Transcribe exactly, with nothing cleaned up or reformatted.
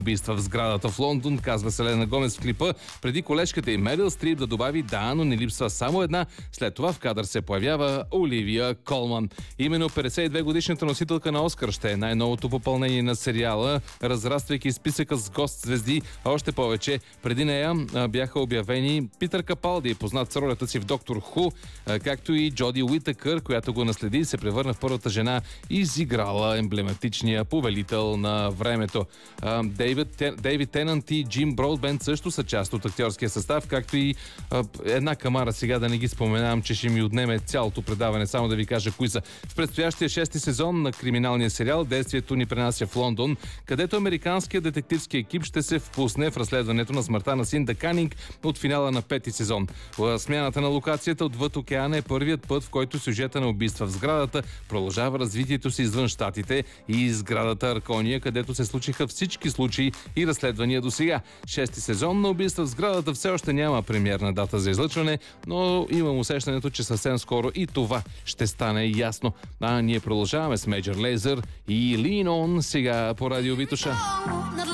убийства в сградата в Лондон, казва Селена Гомес в клипа, преди колежката и Мерил Стрип да добави: да, но не липсва само една. След това в кадър се появява Оливия Колман. Именно петдесет и две годишната носителка на Оскар ще е най-новото попълнение на сериала, разраствайки списъка с гост-звезди. Още повече, преди нея бяха обявени Питър Капалди, познат с ролята си в Доктор Ху, както и Джоди Уитъкър, която го наследи и се превърна в първата жена, изиграла емблематичния повелител на времето. Дейвид, Дейвид Тенант и Джим Бродбент също са част от актьорския състав, както и а, една камара, сега да не ги споменавам, че ще ми отнеме цялото предаване, само да ви кажа кои са. В предстоящия шести сезон на криминалния сериал действието ни пренася в Лондон, където американският детективски екип ще се впусне в разследването на смъртта на Синда Канинг от финала на пети сезон. Смяната на локацията отвъд океана е първият път, в който сюжета на убийства в сградата продължава развитието си извън щатите и сградата Аркония, където се случиха всички случаи и разследвания до сега. Шести сезон на убийства в сградата все още няма премиерна дата за излъчване, но имам усещането, че съвсем скоро и това ще стане ясно. А ние продължаваме с Major Lazer и Lean On сега по Радио Витоша.